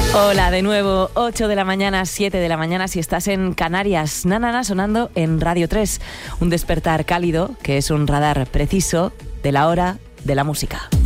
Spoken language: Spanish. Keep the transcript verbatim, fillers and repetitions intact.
Hola de nuevo, ocho de la mañana, siete de la mañana si estás en Canarias. Nanana sonando en Radio tres, un despertar cálido que es un radar preciso de la hora de la música.